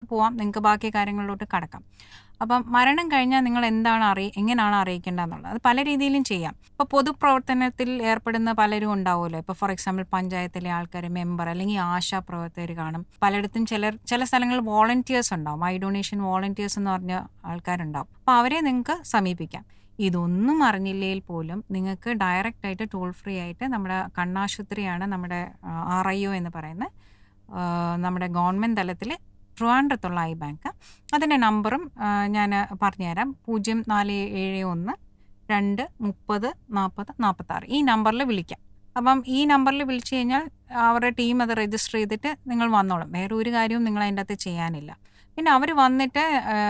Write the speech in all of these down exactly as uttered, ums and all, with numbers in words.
പോവാം, നിങ്ങൾക്ക് ബാക്കി കാര്യങ്ങളിലോട്ട് കടക്കാം. അപ്പം മരണം കഴിഞ്ഞാൽ നിങ്ങൾ എന്താണ് അറിയി എങ്ങനെയാണ് അറിയിക്കേണ്ടതെന്നുള്ളത് അത് പല രീതിയിലും ചെയ്യാം. ഇപ്പോൾ പൊതുപ്രവർത്തനത്തിൽ ഏർപ്പെടുന്ന പലരും ഉണ്ടാവുമല്ലോ. ഇപ്പോൾ ഫോർ എക്സാമ്പിൾ പഞ്ചായത്തിലെ ആൾക്കാർ, മെമ്പർ അല്ലെങ്കിൽ ആശാ പ്രവർത്തകർ കാണും. പലയിടത്തും ചിലർ ചില സ്ഥലങ്ങളിൽ വോളണ്ടിയേഴ്സ് ഉണ്ടാവും, ഐ ഡൊണേഷൻ വോളണ്ടിയേഴ്സ് എന്ന് പറഞ്ഞ ആൾക്കാരുണ്ടാവും. അപ്പോൾ അവരെ നിങ്ങൾക്ക് സമീപിക്കാം. ഇതൊന്നും അറിഞ്ഞില്ലെങ്കിൽ പോലും നിങ്ങൾക്ക് ഡയറക്റ്റ് ആയിട്ട് ടോൾ ഫ്രീ ആയിട്ട് നമ്മുടെ കണ്ണാശുപത്രിയാണ് നമ്മുടെ ആർ ഐ ഒ എന്ന് പറയുന്ന നമ്മുടെ ഗവൺമെൻറ് തലത്തിൽ ട്രിവാൻഡ്രത്തുള്ള ഐ ബാങ്ക്. അതിൻ്റെ നമ്പറും ഞാൻ പറഞ്ഞുതരാം. പൂജ്യം നാല് ഏഴ് ഒന്ന് രണ്ട് മുപ്പത് നാൽപ്പത് നാൽപ്പത്താറ് ഈ നമ്പറിൽ വിളിക്കാം. അപ്പം ഈ നമ്പറിൽ വിളിച്ചു കഴിഞ്ഞാൽ അവരുടെ ടീം അത് രജിസ്റ്റർ ചെയ്തിട്ട് നിങ്ങൾ വന്നോളും. വേറെ ഒരു കാര്യവും നിങ്ങൾ അതിൻ്റെ അകത്ത് ചെയ്യാനില്ല. പിന്നെ അവർ വന്നിട്ട്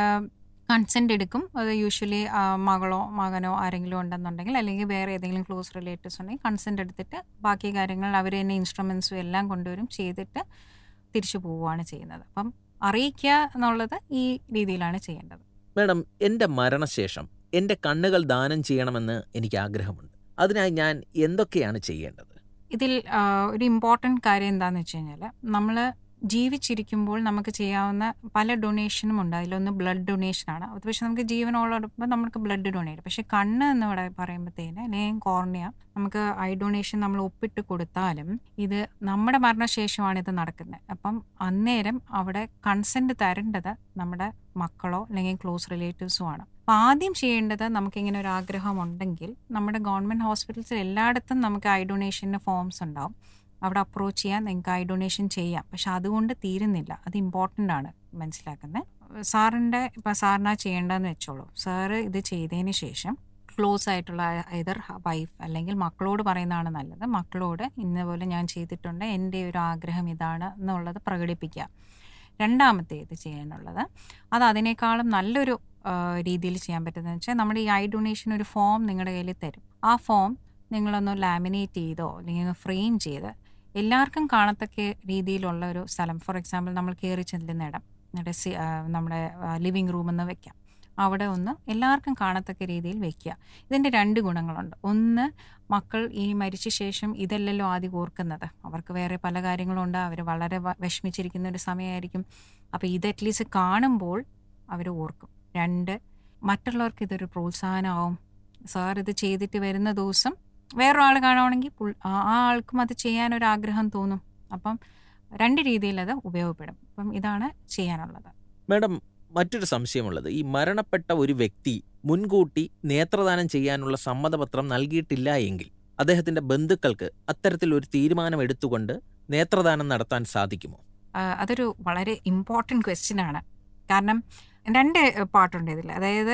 കൺസെൻ്റ് എടുക്കും. അത് യൂഷ്വലി മകളോ മകനോ ആരെങ്കിലും ഉണ്ടെന്നുണ്ടെങ്കിൽ, അല്ലെങ്കിൽ വേറെ ഏതെങ്കിലും ക്ലോസ് റിലേറ്റീവ്സ് ഉണ്ടെങ്കിൽ കൺസെൻ്റ് എടുത്തിട്ട് ബാക്കി കാര്യങ്ങൾ അവർ തന്നെ ഇൻസ്ട്രുമെൻസും എല്ലാം കൊണ്ടുവരും, ചെയ്തിട്ട് തിരിച്ചു പോവുകയാണ് ചെയ്യുന്നത്. അപ്പം അറിയിക്കുക എന്നുള്ളത് ഈ രീതിയിലാണ് ചെയ്യേണ്ടത്. മാഡം, എൻ്റെ മരണശേഷം എൻ്റെ കണ്ണുകൾ ദാനം ചെയ്യണമെന്ന് എനിക്ക് ആഗ്രഹമുണ്ട്. അതിനായി ഞാൻ എന്തൊക്കെയാണ് ചെയ്യേണ്ടത്? ഇതിൽ ഒരു ഇമ്പോർട്ടൻറ്റ് കാര്യം എന്താണെന്ന് വെച്ച് കഴിഞ്ഞാൽ, നമ്മൾ ജീവിച്ചിരിക്കുമ്പോൾ നമുക്ക് ചെയ്യാവുന്ന പല ഡൊണേഷനും ഉണ്ട്. അതിലൊന്ന് ബ്ലഡ് ഡൊണേഷനാണ്. അത് പക്ഷേ നമുക്ക് ജീവനോടൊപ്പം നമുക്ക് ബ്ലഡ് ഡൊണേറ്റ്. പക്ഷേ കണ്ണ് എന്ന് ഇവിടെ പറയുമ്പോഴത്തേന് അല്ലെങ്കിൽ കോർണിയ നമുക്ക് ഐ ഡൊണേഷൻ നമ്മൾ ഒപ്പിട്ട് കൊടുത്താലും ഇത് നമ്മുടെ മരണശേഷമാണ് ഇത് നടക്കുന്നത്. അപ്പം അന്നേരം അവിടെ കൺസെൻറ്റ് തരേണ്ടത് നമ്മുടെ മക്കളോ അല്ലെങ്കിൽ ക്ലോസ് റിലേറ്റീവ്സോ ആണ്. അപ്പം ആദ്യം ചെയ്യേണ്ടത്, നമുക്കിങ്ങനെ ഒരു ആഗ്രഹം ഉണ്ടെങ്കിൽ നമ്മുടെ ഗവൺമെൻറ് ഹോസ്പിറ്റൽസിൽ എല്ലായിടത്തും നമുക്ക് ഐ ഡൊണേഷൻ്റെ ഫോംസ് ഉണ്ടാവും. അവിടെ അപ്രോച്ച് ചെയ്യാൻ, നിങ്ങൾക്ക് ഐ ഡൊണേഷൻ ചെയ്യാം. പക്ഷെ അതുകൊണ്ട് തീരുന്നില്ല. അത് ഇമ്പോർട്ടൻ്റ് ആണ് മനസ്സിലാക്കുന്നത്. സാറിൻ്റെ ഇപ്പം സാറിനാ ചെയ്യേണ്ടതെന്ന് വെച്ചോളൂ. സാറ് ഇത് ചെയ്തതിന് ശേഷം ക്ലോസ് ആയിട്ടുള്ള ഐദർ വൈഫ് അല്ലെങ്കിൽ മക്കളോട് പറയുന്നതാണ് നല്ലത്. മക്കളോട് ഇന്നപോലെ ഞാൻ ചെയ്തിട്ടുണ്ട്, എൻ്റെ ഒരു ആഗ്രഹം ഇതാണ് എന്നുള്ളത് പ്രകടിപ്പിക്കുക. രണ്ടാമത്തേത് ചെയ്യാനുള്ളത്, അത് അതിനേക്കാളും നല്ലൊരു രീതിയിൽ ചെയ്യാൻ പറ്റുന്നതെന്ന് വെച്ചാൽ, നമ്മുടെ ഈ ഐ ഡൊണേഷൻ ഒരു ഫോം നിങ്ങളുടെ കയ്യിൽ തരും. ആ ഫോം നിങ്ങളൊന്ന് ലാമിനേറ്റ് ചെയ്തോ അല്ലെങ്കിൽ ഫ്രെയിം ചെയ്ത് എല്ലാവർക്കും കാണത്തക്ക രീതിയിലുള്ള ഒരു സ്ഥലം, ഫോർ എക്സാമ്പിൾ നമ്മൾ കയറി ചെല്ലുന്ന ഇടം, നമ്മുടെ നമ്മുടെ ലിവിങ് റൂമെന്ന് വെക്കാം. അവിടെ ഒന്ന് എല്ലാവർക്കും കാണത്തക്ക രീതിയിൽ വെക്കുക. ഇതിൻ്റെ രണ്ട് ഗുണങ്ങളുണ്ട്. ഒന്ന്, മക്കൾ ഈ മരിച്ച ശേഷം ഇതല്ലല്ലോ ആദ്യം ഓർക്കുന്നത്. അവർക്ക് വേറെ പല കാര്യങ്ങളുണ്ട്, അവർ വളരെ വിഷമിച്ചിരിക്കുന്ന ഒരു സമയമായിരിക്കും. അപ്പോൾ ഇത് അറ്റ്ലീസ്റ്റ് കാണുമ്പോൾ അവർ ഓർക്കും. രണ്ട്, മറ്റുള്ളവർക്ക് ഇതൊരു പ്രോത്സാഹനമാവും. സാർ ഇത് ചെയ്തിട്ട് വരുന്ന ദിവസം വേറൊരാൾ കാണുവാണെങ്കിൽ ആ ആൾക്കും അത് ചെയ്യാനൊരാഗ്രഹം തോന്നും. അപ്പം രണ്ട് രീതിയിൽ അത് ഉപയോഗപ്പെടും. അപ്പം ഇതാണ് ചെയ്യാനുള്ളത്. മാഡം, മറ്റൊരു സംശയമുള്ളത്, ഈ മരണപ്പെട്ട ഒരു വ്യക്തി മുൻകൂട്ടി നേത്രദാനം ചെയ്യാനുള്ള സമ്മതപത്രം നൽകിയിട്ടില്ല എങ്കിൽ അദ്ദേഹത്തിന്റെ ബന്ധുക്കൾക്ക് അത്തരത്തിൽ ഒരു തീരുമാനം എടുത്തുകൊണ്ട് നേത്രദാനം നടത്താൻ സാധിക്കുമോ? അതൊരു വളരെ ഇമ്പോർട്ടൻറ്റ് ക്വസ്റ്റ്യൻ ആണ്. കാരണം രണ്ട് പാർട്ടുണ്ട് ഇതിൽ. അതായത്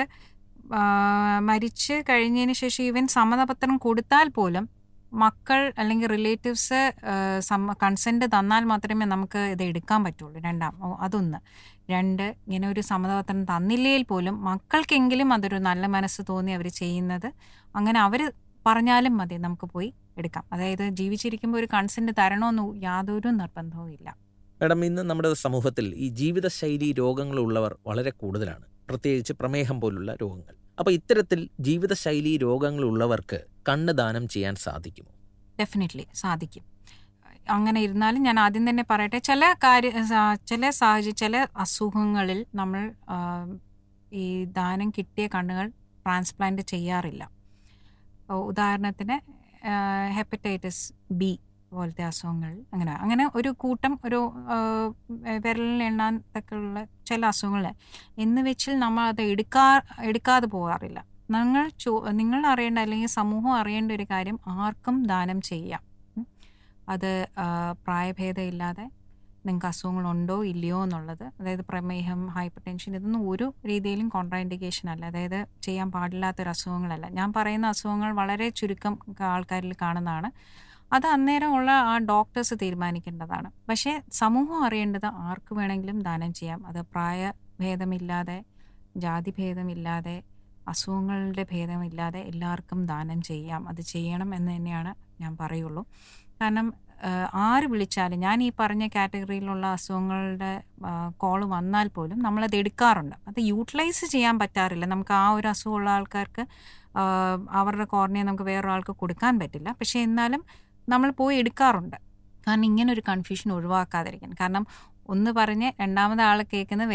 മരിച്ച് കഴിഞ്ഞതിന് ശേഷം ഈവൻ സമ്മതപത്രം കൊടുത്താൽ പോലും മക്കൾ അല്ലെങ്കിൽ റിലേറ്റീവ്സ് കൺസെൻറ്റ് തന്നാൽ മാത്രമേ നമുക്ക് ഇത് എടുക്കാൻ പറ്റുള്ളൂ. രണ്ടാം അതൊന്ന്. രണ്ട്, ഇങ്ങനെ ഒരു സമ്മതപത്രം തന്നില്ലെങ്കിൽ പോലും മക്കൾക്കെങ്കിലും അതൊരു നല്ല മനസ്സ് തോന്നി അവർ ചെയ്യുന്നത്, അങ്ങനെ അവർ പറഞ്ഞാലും മതി, നമുക്ക് പോയി എടുക്കാം. അതായത് ജീവിച്ചിരിക്കുമ്പോൾ ഒരു കൺസെൻറ്റ് തരണമെന്ന് യാതൊരു നിർബന്ധവും ഇല്ല. മാഡം, ഇന്ന് നമ്മുടെ സമൂഹത്തിൽ ഈ ജീവിതശൈലി രോഗങ്ങളുള്ളവർ വളരെ കൂടുതലാണ്, പ്രത്യേകിച്ച് പ്രമേഹം പോലുള്ള രോഗങ്ങൾ. അപ്പോൾ ഇത്തരത്തിൽ ജീവിതശൈലി രോഗങ്ങളുള്ളവർക്ക് കണ്ണ് ദാനം ചെയ്യാൻ സാധിക്കുമോ? ഡെഫിനറ്റ്ലി സാധിക്കും. അങ്ങനെ ഇരുന്നാലും ഞാൻ ആദ്യം തന്നെ പറയട്ടെ, ചില കാര്യ ചില സാഹചര്യം ചില അസുഖങ്ങളിൽ നമ്മൾ ഈ ദാനം കിട്ടിയ കണ്ണുകൾ ട്രാൻസ്പ്ലാന്റ് ചെയ്യാറില്ല. ഉദാഹരണത്തിന് ഹെപ്പറ്റൈറ്റിസ് ബി പോലത്തെ അസുഖങ്ങൾ, അങ്ങനെ അങ്ങനെ ഒരു കൂട്ടം ഒരു വിരലിൽ എണ്ണാൻ തക്കുള്ള ചില അസുഖങ്ങൾ എന്ന് വെച്ചിൽ നമ്മൾ അത് എടുക്കാ എടുക്കാതെ പോകാറില്ല. നിങ്ങൾ ചോ നിങ്ങൾ അറിയേണ്ട അല്ലെങ്കിൽ സമൂഹം അറിയേണ്ട ഒരു കാര്യം, ആർക്കും ദാനം ചെയ്യാം. അത് പ്രായഭേദമില്ലാതെ നിങ്ങൾക്ക് അസുഖങ്ങളുണ്ടോ ഇല്ലയോ എന്നുള്ളത്. അതായത് പ്രമേഹം, ഹൈപ്പർ ടെൻഷൻ, ഇതൊന്നും ഒരു രീതിയിലും കോൺട്രാഇൻഡിക്കേഷൻ അല്ല. അതായത് ചെയ്യാൻ പാടില്ലാത്തൊരു അസുഖങ്ങളല്ല. ഞാൻ പറയുന്ന അസുഖങ്ങൾ വളരെ ചുരുക്കം ആൾക്കാരിൽ കാണുന്നതാണ്. അത് അന്നേരം ഉള്ള ആ ഡോക്ടേഴ്സ് തീരുമാനിക്കേണ്ടതാണ്. പക്ഷേ സമൂഹം അറിയേണ്ടത് ആർക്ക് വേണമെങ്കിലും ദാനം ചെയ്യാം. അത് പ്രായഭേദമില്ലാതെ, ജാതിഭേദമില്ലാതെ, അസുഖങ്ങളുടെ ഭേദമില്ലാതെ എല്ലാവർക്കും ദാനം ചെയ്യാം. അത് ചെയ്യണം എന്ന് തന്നെയാണ് ഞാൻ പറയുള്ളൂ. കാരണം ആര് വിളിച്ചാലും, ഞാൻ ഈ പറഞ്ഞ കാറ്റഗറിയിലുള്ള അസുഖങ്ങളുടെ കോള് വന്നാൽ പോലും നമ്മളത് എടുക്കാറുണ്ട്. അത് യൂട്ടിലൈസ് ചെയ്യാൻ പറ്റാറില്ല. നമുക്ക് ആ ഒരു അസുഖമുള്ള ആൾക്കാർക്ക് അവരുടെ കോർണിയ നമുക്ക് വേറൊരാൾക്ക് കൊടുക്കാൻ പറ്റില്ല. പക്ഷേ എന്നാലും നമ്മൾ പോയി എടുക്കാറുണ്ട്. കാരണം ഇങ്ങനൊരു കൺഫ്യൂഷൻ ഒഴിവാക്കാതിരിക്കാൻ. കാരണം ഒന്ന് പറഞ്ഞ് രണ്ടാമത് ആൾ കേൾക്കുന്ന